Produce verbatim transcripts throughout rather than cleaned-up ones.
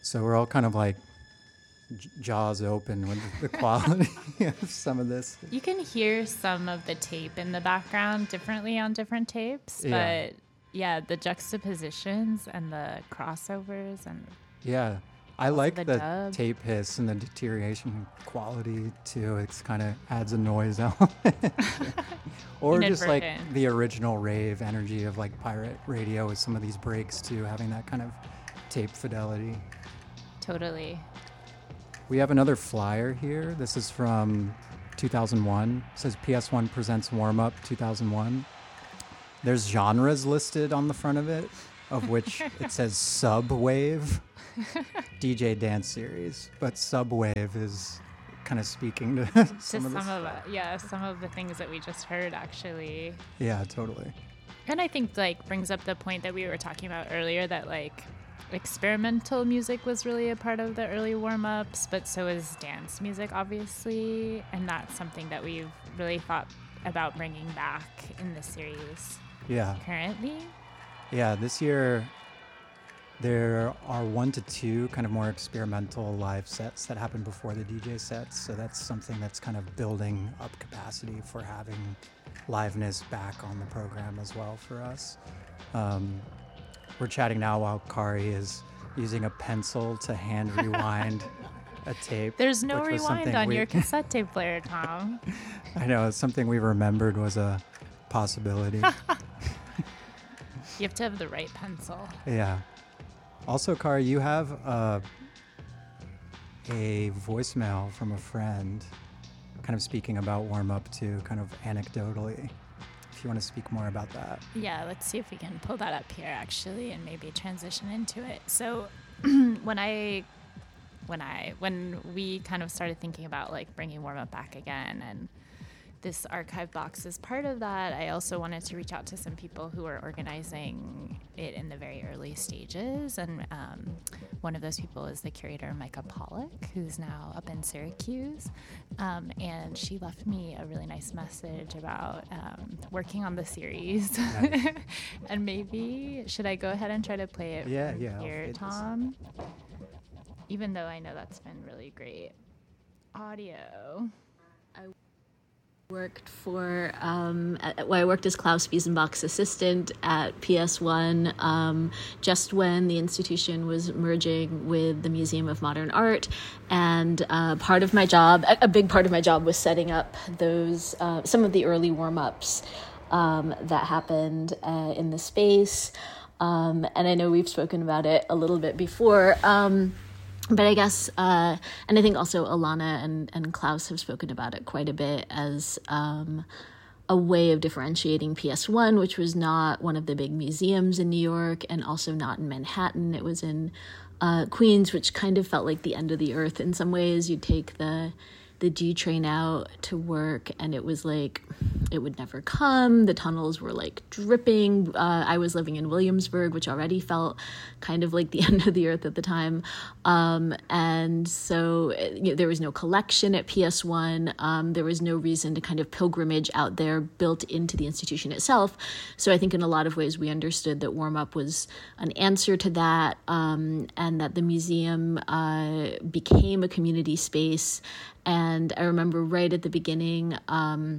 So we're all kind of like j- jaws open with the quality of some of this. You can hear some of the tape in the background differently on different tapes, Yeah. but yeah, the juxtapositions and the crossovers and Yeah. I Also like the the dub. tape hiss and the deterioration quality too. It's kind of adds a noise element. Or just like Inadvertent. the original rave energy of like pirate radio with some of these breaks too, having that kind of tape fidelity. totally. We have another flyer here. This is from two thousand one. It says P S one presents Warm Up two thousand one. There's genres listed on the front of it, of which it says Subwave, D J Dance Series. But Subwave is kind of speaking to To some some of of, this. uh, yeah, some of the things that we just heard actually. Yeah, totally. And I think like brings up the point that we were talking about earlier that like experimental music was really a part of the early warm-ups, but so is dance music obviously, and that's something that we've really thought about bringing back in the series Yeah. currently. Yeah, this year there are one to two kind of more experimental live sets that happen before the D J sets. So that's something that's kind of building up capacity for having liveness back on the program as well for us. Um, we're chatting now while Kari is using a pencil to hand rewind a tape. There's no which was rewind something on we- your cassette tape player, Tom. I know, it's something we remembered was a possibility. You have to have the right pencil. Yeah. Also, Kari, you have uh, a voicemail from a friend kind of speaking about warm up too, kind of anecdotally. If you want to speak more about that. Yeah, let's see if we can pull that up here actually and maybe transition into it. So when I when I when we kind of started thinking about like bringing warm up back again, and this archive box is part of that, I also wanted to reach out to some people who are organizing it in the very early stages. And um, one of those people is the curator, Micah Pollock, who's now up in Syracuse. Um, and she left me a really nice message about um, working on the series. Nice. And maybe, should I go ahead and try to play it Yeah, from yeah, I'll here, fade this. Tom? Even though I know that's been really great audio. Worked for, um, at, well, I worked as Klaus Wiesenbach's assistant at P S one um, just when the institution was merging with the Museum of Modern Art. And uh, part of my job, a, a big part of my job was setting up those, uh, some of the early warm-ups um, that happened uh, in the space. Um, and I know we've spoken about it a little bit before. Um, But I guess, uh, and I think also Alana and, and Klaus have spoken about it quite a bit as um, a way of differentiating P S one, which was not one of the big museums in New York and also not in Manhattan. It was in uh, Queens, which kind of felt like the end of the earth in some ways. You'd take the the G train out to work and it was like it would never come. The tunnels were like dripping. Uh, I was living in Williamsburg, which already felt kind of like the end of the earth at the time. Um, and so you know, there was no collection at P S one. Um, there was no reason to kind of pilgrimage out there built into the institution itself. So I think in a lot of ways we understood that Warm Up was an answer to that, um, and that the museum uh, became a community space. And I remember right at the beginning, um,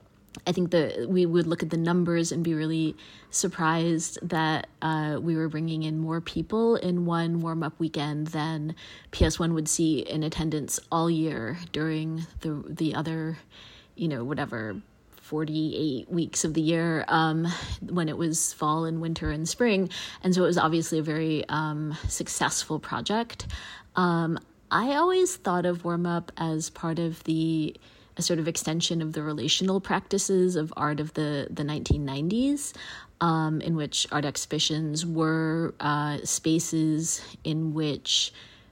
I think that we would look at the numbers and be really surprised that uh, we were bringing in more people in one warm-up weekend than P S one would see in attendance all year during the the other, you know, whatever, forty-eight weeks of the year um, when it was fall and winter and spring. And so it was obviously a very um, successful project. Um, I always thought of Warm Up as part of the a sort of extension of the relational practices of art of the, the nineteen nineties, um, in which art exhibitions were uh, spaces in which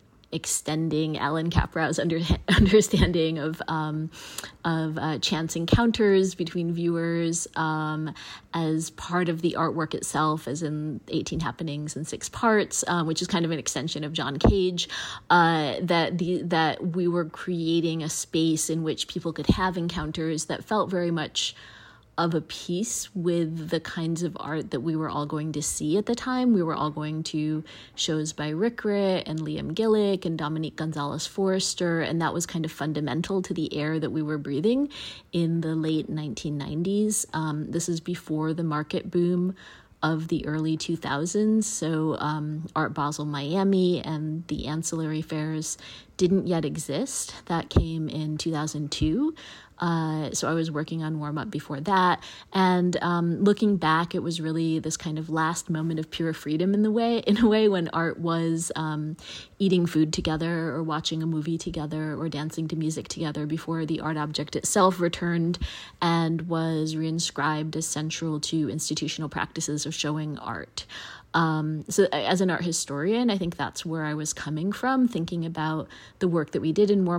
extending Alan Caprow's under, understanding of um, of uh, chance encounters between viewers um, as part of the artwork itself, as in eighteen Happenings in six parts, um, which is kind of an extension of John Cage, uh, that the that we were creating a space in which people could have encounters that felt very much of a piece with the kinds of art that we were all going to see at the time. We were all going to shows by Rick Ritt and Liam Gillick and Dominique Gonzalez Forrester, and that was kind of fundamental to the air that we were breathing in the late nineteen nineties. Um, this is before the market boom of the early two thousands, so um, Art Basel Miami and the ancillary fairs didn't yet exist. That came in two thousand two. Uh, so I was working on Warm Up before that. And um, looking back, it was really this kind of last moment of pure freedom in the way, in a way, when art was um, eating food together or watching a movie together or dancing to music together before the art object itself returned and was reinscribed as central to institutional practices of showing art. Um, so as an art historian, I think that's where I was coming from, thinking about the work that we did in Warm